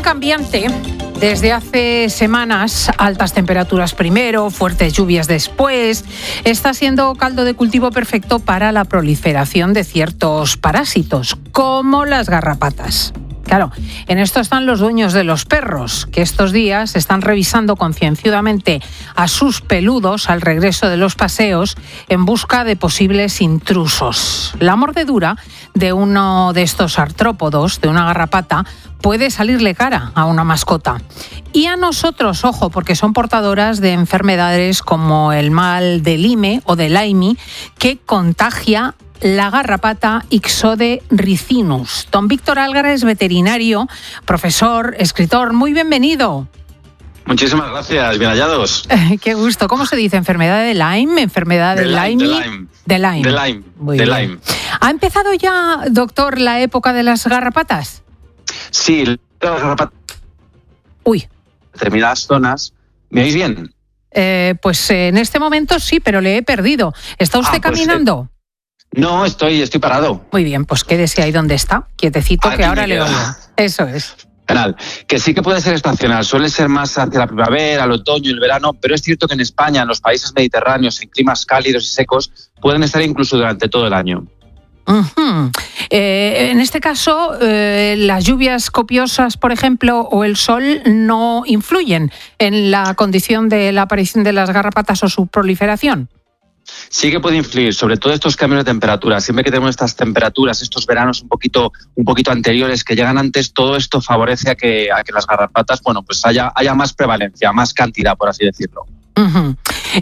Estación cambiante. Desde hace semanas, altas temperaturas primero, fuertes lluvias después, está siendo caldo de cultivo perfecto para la proliferación de ciertos parásitos, como las garrapatas. Claro, en esto están los dueños de los perros, que estos días están revisando concienzudamente a sus peludos al regreso de los paseos en busca de posibles intrusos. La mordedura de uno de estos artrópodos, de una garrapata, puede salirle cara a una mascota. Y a nosotros, ojo, porque son portadoras de enfermedades como el mal de Lyme o de Lyme, que contagia la garrapata Ixodes ricinus. Don Víctor Algara es veterinario, profesor, escritor. Muy bienvenido. Muchísimas gracias, bien hallados. Qué gusto. ¿Cómo se dice? ¿Enfermedad de Lyme? ¿Enfermedad de Lyme? De Lyme. De Lyme. ¿Ha empezado ya, doctor, la época de las garrapatas? Sí, las garrapatas. Uy. Determinadas zonas. ¿Me oís bien? Pues en este momento sí, pero le he perdido. ¿Está usted caminando? No, estoy parado. Muy bien, pues quédese ahí donde está, quietecito, que ahora le oigo. Eso es. Canal, que sí que puede ser estacional, suele ser más hacia la primavera, el otoño y el verano, pero es cierto que en España, en los países mediterráneos, en climas cálidos y secos, pueden estar incluso durante todo el año. Uh-huh. En este caso, las lluvias copiosas, por ejemplo, o el sol no influyen en la condición de la aparición de las garrapatas o su proliferación. Sí que puede influir, sobre todo estos cambios de temperatura. Siempre que tenemos estas temperaturas, estos veranos un poquito anteriores que llegan antes, todo esto favorece a que las garrapatas, bueno, pues haya más prevalencia, más cantidad, por así decirlo. Uh-huh.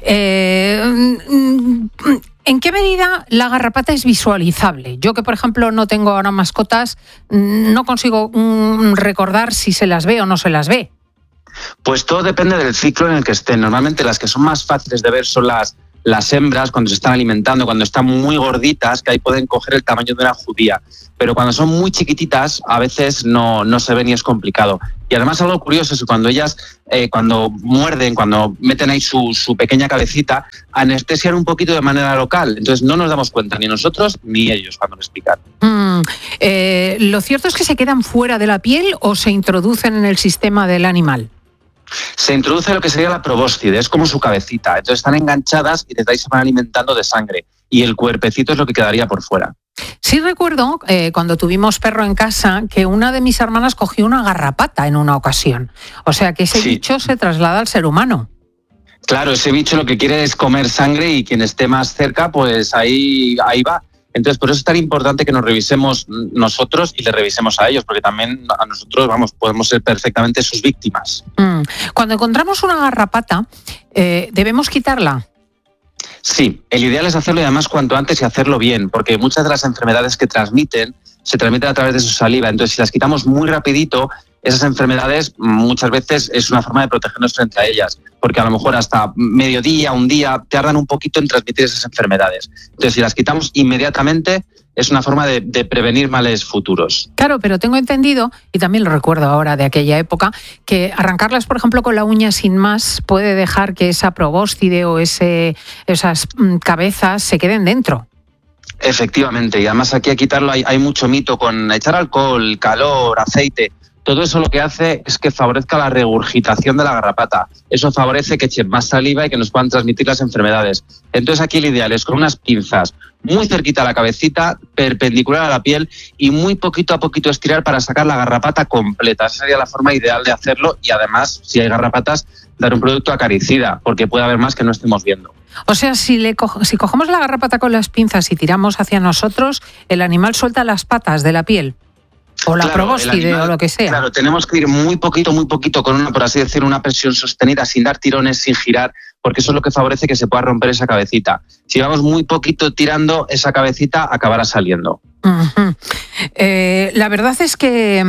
¿En qué medida la garrapata es visualizable? Yo que, por ejemplo, no tengo ahora mascotas, no consigo recordar si se las ve o no se las ve. Pues todo depende del ciclo en el que estén. Normalmente las que son más fáciles de ver son las hembras cuando se están alimentando, cuando están muy gorditas, que ahí pueden coger el tamaño de una judía. Pero cuando son muy chiquititas, a veces no se ven y es complicado. Y además algo curioso es que cuando ellas, cuando muerden, cuando meten ahí su pequeña cabecita, anestesian un poquito de manera local. Entonces no nos damos cuenta, ni nosotros ni ellos, cuando nos pican. ¿Lo cierto es que se quedan fuera de la piel o se introducen en el sistema del animal? Se introduce lo que sería la probóscide, es como su cabecita. Entonces están enganchadas y desde ahí se van alimentando de sangre. Y el cuerpecito es lo que quedaría por fuera. Sí recuerdo, cuando tuvimos perro en casa, que una de mis hermanas cogió una garrapata en una ocasión. O sea que ese bicho se traslada al ser humano. Claro, ese bicho lo que quiere es comer sangre y quien esté más cerca, pues ahí va. Entonces, por eso es tan importante que nos revisemos nosotros y le revisemos a ellos, porque también a nosotros, podemos ser perfectamente sus víctimas. Cuando encontramos una garrapata, ¿debemos quitarla? Sí, el ideal es hacerlo y además cuanto antes y hacerlo bien, porque muchas de las enfermedades que se transmiten a través de su saliva. Entonces, si las quitamos muy rapidito, esas enfermedades muchas veces es una forma de protegernos frente a ellas, porque a lo mejor hasta mediodía, un día, tardan un poquito en transmitir esas enfermedades. Entonces, si las quitamos inmediatamente, es una forma de prevenir males futuros. Claro, pero tengo entendido, y también lo recuerdo ahora de aquella época, que arrancarlas, por ejemplo, con la uña sin más puede dejar que esa probóscide o esas cabezas se queden dentro. Efectivamente, y además aquí a quitarlo hay mucho mito con echar alcohol, calor, aceite. Todo eso lo que hace es que favorezca la regurgitación de la garrapata. Eso favorece que echen más saliva y que nos puedan transmitir las enfermedades. Entonces aquí el ideal es con unas pinzas muy cerquita a la cabecita, perpendicular a la piel y muy poquito a poquito estirar para sacar la garrapata completa. Esa sería la forma ideal de hacerlo y además, si hay garrapatas, dar un producto acaricida, porque puede haber más que no estemos viendo. O sea, si cogemos la garrapata con las pinzas y tiramos hacia nosotros, el animal suelta las patas de la piel. O la probóscide o lo que sea. Claro, tenemos que ir muy poquito con una, por así decir, una presión sostenida, sin dar tirones, sin girar, porque eso es lo que favorece que se pueda romper esa cabecita. Si vamos muy poquito tirando, esa cabecita acabará saliendo. Uh-huh. La verdad es que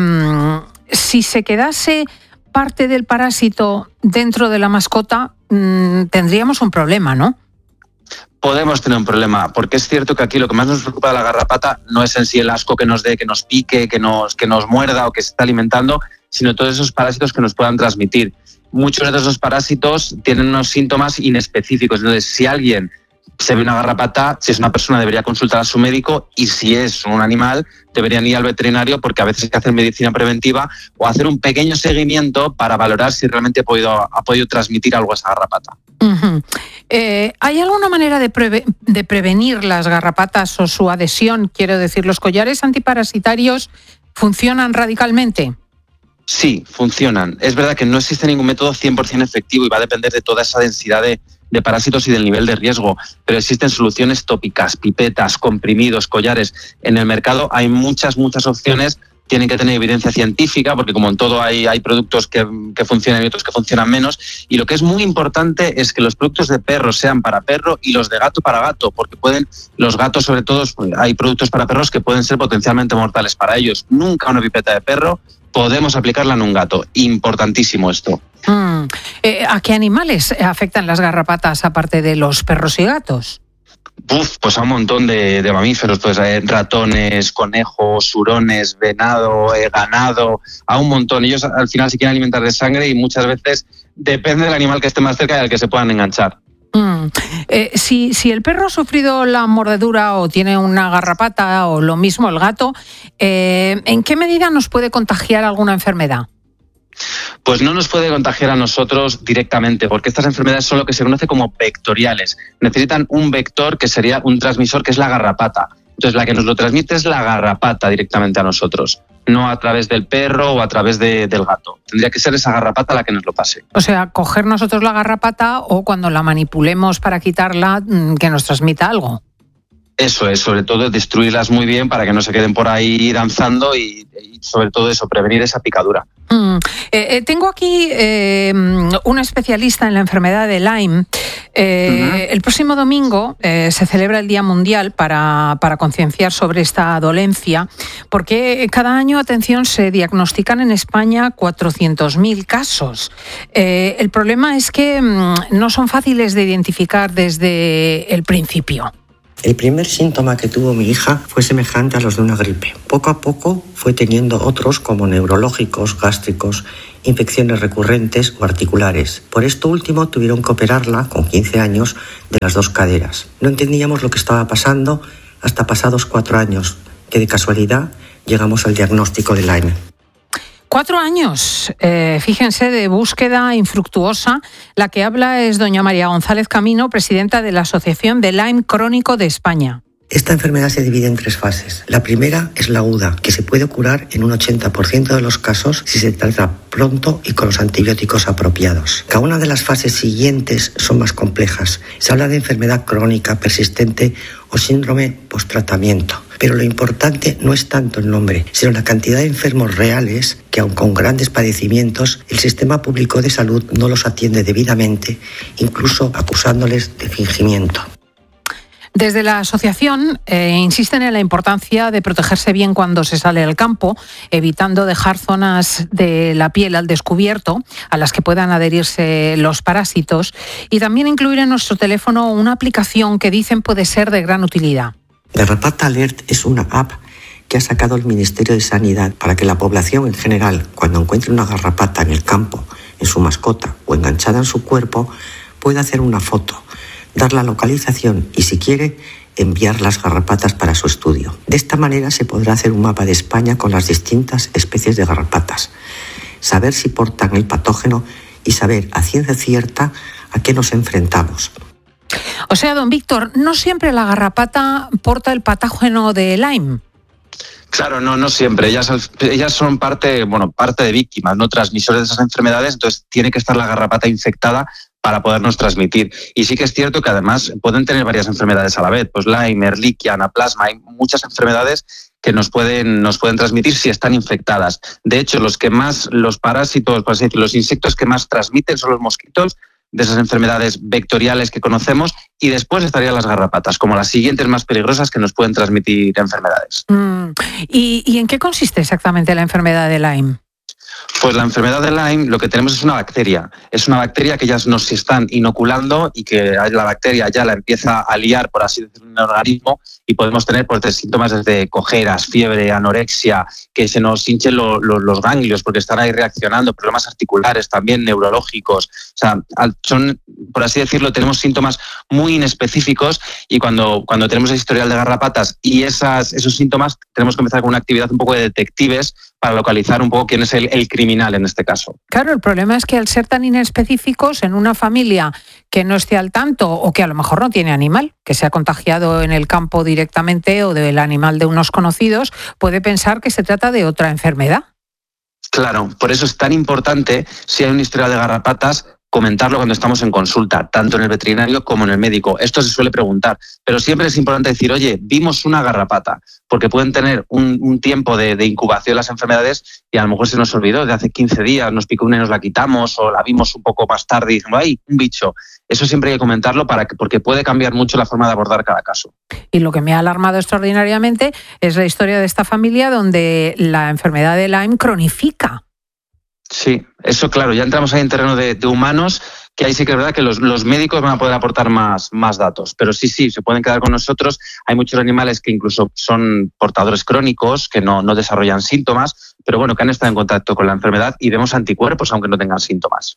si se quedase parte del parásito dentro de la mascota, tendríamos un problema, ¿no? Podemos tener un problema, porque es cierto que aquí lo que más nos preocupa de la garrapata no es en sí el asco que nos dé, que nos pique, que nos muerda o que se está alimentando, sino todos esos parásitos que nos puedan transmitir. Muchos de esos parásitos tienen unos síntomas inespecíficos. Entonces, si alguien se ve una garrapata, si es una persona debería consultar a su médico, y si es un animal deberían ir al veterinario, porque a veces hay que hacer medicina preventiva o hacer un pequeño seguimiento para valorar si realmente ha podido transmitir algo a esa garrapata. Uh-huh. ¿Hay alguna manera de prevenir las garrapatas o su adhesión? Quiero decir, ¿los collares antiparasitarios funcionan radicalmente? Sí, funcionan. Es verdad que no existe ningún método 100% efectivo y va a depender de toda esa densidad de parásitos y del nivel de riesgo, pero existen soluciones tópicas, pipetas, comprimidos, collares. En el mercado hay muchas opciones. Tienen que tener evidencia científica, porque como en todo hay productos que funcionan y otros que funcionan menos. Y lo que es muy importante es que los productos de perro sean para perro y los de gato para gato, porque los gatos sobre todo, hay productos para perros que pueden ser potencialmente mortales para ellos. Nunca una pipeta de perro podemos aplicarla en un gato. Importantísimo esto. ¿A qué animales afectan las garrapatas aparte de los perros y gatos? Pues a un montón de mamíferos, pues ratones, conejos, hurones, venado, ganado, a un montón. Ellos al final se quieren alimentar de sangre y muchas veces depende del animal que esté más cerca y al que se puedan enganchar. Si el perro ha sufrido la mordedura o tiene una garrapata o lo mismo el gato, ¿en qué medida nos puede contagiar alguna enfermedad? Pues no nos puede contagiar a nosotros directamente, porque estas enfermedades son lo que se conoce como vectoriales. Necesitan un vector que sería un transmisor, que es la garrapata. Entonces la que nos lo transmite es la garrapata directamente a nosotros, no a través del perro o a través del gato. Tendría que ser esa garrapata la que nos lo pase. O sea, coger nosotros la garrapata o cuando la manipulemos para quitarla, que nos transmita algo. Eso es, sobre todo destruirlas muy bien para que no se queden por ahí danzando y sobre todo eso, prevenir esa picadura. Tengo aquí un especialista en la enfermedad de Lyme. El próximo domingo se celebra el Día Mundial para concienciar sobre esta dolencia, porque cada año, atención, se diagnostican en España 400.000 casos. El problema es que no son fáciles de identificar desde el principio. El primer síntoma que tuvo mi hija fue semejante a los de una gripe. Poco a poco fue teniendo otros como neurológicos, gástricos, infecciones recurrentes o articulares. Por esto último tuvieron que operarla, con 15 años, de las 2 caderas. No entendíamos lo que estaba pasando hasta pasados 4 años, que de casualidad llegamos al diagnóstico de Lyme. 4 años, fíjense, de búsqueda infructuosa. La que habla es doña María González Camino, presidenta de la Asociación de Lyme Crónico de España. Esta enfermedad se divide en 3 fases. La primera es la aguda, que se puede curar en un 80% de los casos si se trata pronto y con los antibióticos apropiados. Cada una de las fases siguientes son más complejas. Se habla de enfermedad crónica, persistente o síndrome post-tratamiento. Pero lo importante no es tanto el nombre, sino la cantidad de enfermos reales que, aun con grandes padecimientos, el sistema público de salud no los atiende debidamente, incluso acusándoles de fingimiento. Desde la asociación insisten en la importancia de protegerse bien cuando se sale al campo, evitando dejar zonas de la piel al descubierto a las que puedan adherirse los parásitos, y también incluir en nuestro teléfono una aplicación que dicen puede ser de gran utilidad. Garrapata Alert es una app que ha sacado el Ministerio de Sanidad para que la población en general, cuando encuentre una garrapata en el campo, en su mascota o enganchada en su cuerpo, pueda hacer una foto, dar la localización y, si quiere, enviar las garrapatas para su estudio. De esta manera se podrá hacer un mapa de España con las distintas especies de garrapatas, saber si portan el patógeno y saber a ciencia cierta a qué nos enfrentamos. O sea, don Víctor, no siempre la garrapata porta el patógeno de Lyme. Claro, no siempre. Ellas son parte de víctimas, no transmisores de esas enfermedades, entonces tiene que estar la garrapata infectada para podernos transmitir. Y sí que es cierto que además pueden tener varias enfermedades a la vez, pues Lyme, Ehrlichia, Anaplasma, hay muchas enfermedades que nos pueden transmitir si están infectadas. De hecho, los parásitos, por así decirlo, los insectos que más transmiten son los mosquitos, de esas enfermedades vectoriales que conocemos, y después estarían las garrapatas, como las siguientes más peligrosas que nos pueden transmitir enfermedades. ¿Y en qué consiste exactamente la enfermedad de Lyme? Pues la enfermedad de Lyme lo que tenemos es una bacteria. Es una bacteria que ya nos están inoculando y que la bacteria ya la empieza a liar, por así decirlo, en el organismo, y podemos tener pues, síntomas desde cojeras, fiebre, anorexia, que se nos hinchen los ganglios porque están ahí reaccionando, problemas articulares también, neurológicos. O sea, son, por así decirlo, tenemos síntomas muy inespecíficos y cuando tenemos el historial de garrapatas y esos síntomas, tenemos que empezar con una actividad un poco de detectives para localizar un poco quién es el criminal en este caso. Claro, el problema es que al ser tan inespecíficos en una familia que no esté al tanto o que a lo mejor no tiene animal, que se ha contagiado en el campo directamente o del animal de unos conocidos, puede pensar que se trata de otra enfermedad. Claro, por eso es tan importante, si hay un historial de garrapatas, comentarlo cuando estamos en consulta, tanto en el veterinario como en el médico. Esto se suele preguntar, pero siempre es importante decir, oye, vimos una garrapata, porque pueden tener un tiempo de incubación las enfermedades y a lo mejor se nos olvidó de hace 15 días, nos picó una y nos la quitamos, o la vimos un poco más tarde y dijimos, ¡ay, un bicho! Eso siempre hay que comentarlo porque puede cambiar mucho la forma de abordar cada caso. Y lo que me ha alarmado extraordinariamente es la historia de esta familia donde la enfermedad de Lyme cronifica. Sí, eso claro, ya entramos ahí en terreno de humanos, que ahí sí que es verdad que los médicos van a poder aportar más datos, pero sí, se pueden quedar con nosotros. Hay muchos animales que incluso son portadores crónicos, que no desarrollan síntomas, pero bueno, que han estado en contacto con la enfermedad y vemos anticuerpos aunque no tengan síntomas.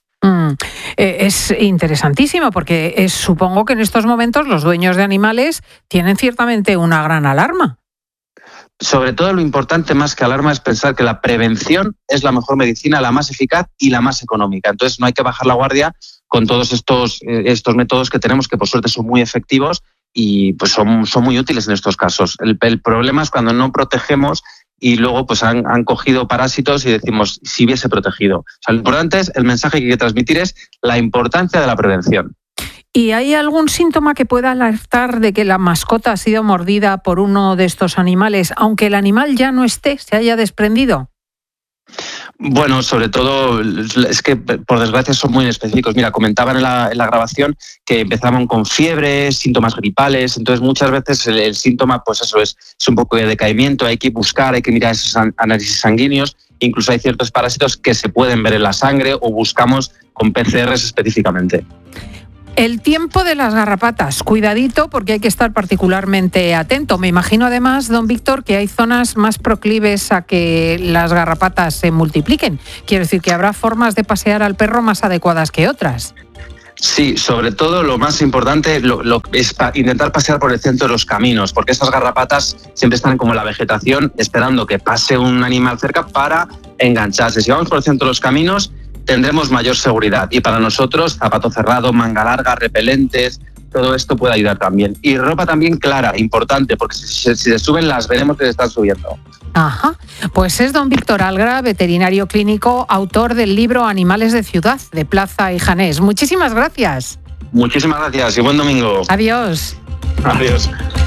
Es interesantísimo porque supongo que en estos momentos los dueños de animales tienen ciertamente una gran alarma. Sobre todo lo importante más que alarma es pensar que la prevención es la mejor medicina, la más eficaz y la más económica. Entonces no hay que bajar la guardia con todos estos métodos que tenemos, que por suerte son muy efectivos y pues son muy útiles en estos casos. El problema es cuando no protegemos y luego pues han cogido parásitos y decimos si hubiese protegido. O sea, lo importante es, el mensaje que hay que transmitir es la importancia de la prevención. ¿Y hay algún síntoma que pueda alertar de que la mascota ha sido mordida por uno de estos animales, aunque el animal ya no esté, se haya desprendido? Bueno, sobre todo es que por desgracia son muy específicos. Mira, comentaban en la grabación que empezaban con fiebre, síntomas gripales, entonces muchas veces el síntoma pues eso es un poco de decaimiento, hay que buscar, hay que mirar esos análisis sanguíneos, incluso hay ciertos parásitos que se pueden ver en la sangre o buscamos con PCRs específicamente. El tiempo de las garrapatas, cuidadito porque hay que estar particularmente atento. Me imagino además, don Víctor, que hay zonas más proclives a que las garrapatas se multipliquen. Quiero decir que habrá formas de pasear al perro más adecuadas que otras. Sí, sobre todo lo más importante es intentar pasear por el centro de los caminos, porque estas garrapatas siempre están como en la vegetación esperando que pase un animal cerca para engancharse. Si vamos por el centro de los caminos, tendremos mayor seguridad y para nosotros zapato cerrado, manga larga, repelentes, todo esto puede ayudar también. Y ropa también clara, importante, porque si se suben las veremos que se están subiendo. Ajá, pues es don Víctor Algra, veterinario clínico, autor del libro Animales de Ciudad, de Plaza y Janés. Muchísimas gracias. Muchísimas gracias y buen domingo. Adiós. Adiós.